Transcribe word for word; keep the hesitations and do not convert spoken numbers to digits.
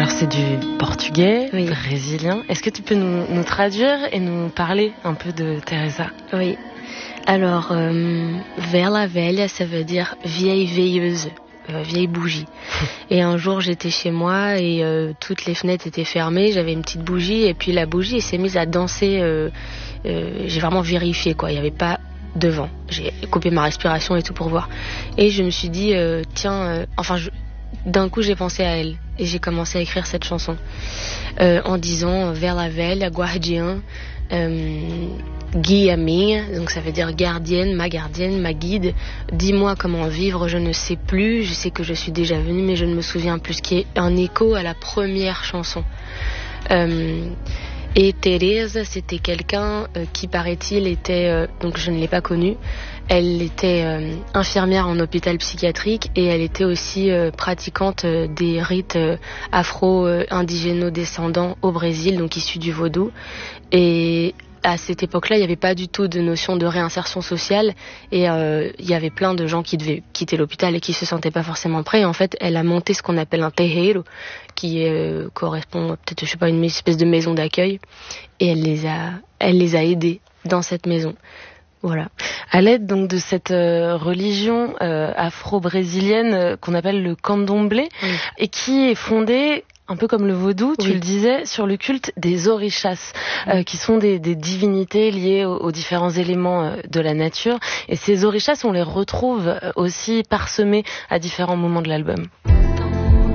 Alors c'est du portugais, oui. brésilien. Est-ce que tu peux nous, nous traduire et nous parler un peu de Teresa? Oui. Alors, euh, vela velha, ça veut dire vieille veilleuse, euh, vieille bougie. Et un jour, j'étais chez moi et euh, toutes les fenêtres étaient fermées. J'avais une petite bougie et puis la bougie s'est mise à danser. Euh, euh, j'ai vraiment vérifié, quoi. Il n'y avait pas de vent. J'ai coupé ma respiration et tout pour voir. Et je me suis dit, euh, tiens, euh, enfin, je, d'un coup, j'ai pensé à elle et j'ai commencé à écrire cette chanson euh, en disant vela velha, guardiã. Euh, Guia minha, donc ça veut dire gardienne, ma gardienne, ma guide. Dis-moi comment vivre, je ne sais plus. Je sais que je suis déjà venue, mais je ne me souviens plus. Ce qui est un écho à la première chanson. Euh, et Teresa, c'était quelqu'un euh, qui, paraît-il, était... Euh, donc je ne l'ai pas connue. Elle était euh, infirmière en hôpital psychiatrique et elle était aussi euh, pratiquante euh, des rites euh, afro-indigéno-descendants au Brésil, donc issus du vaudou. Et à cette époque-là, il n'y avait pas du tout de notion de réinsertion sociale et euh, il y avait plein de gens qui devaient quitter l'hôpital et qui se sentaient pas forcément prêts. Et en fait, elle a monté ce qu'on appelle un terreiro, qui euh, correspond peut-être, je sais pas, une espèce de maison d'accueil. Et elle les a, elle les a aidés dans cette maison. Voilà. À l'aide donc de cette euh, religion euh, afro-brésilienne euh, qu'on appelle le candomblé, oui. et qui est fondée un peu comme le vaudou, tu oui. le disais, sur le culte des orishas, euh, qui sont des, des divinités liées aux, aux différents éléments euh, de la nature. Et ces orishas, on les retrouve aussi parsemés à différents moments de l'album.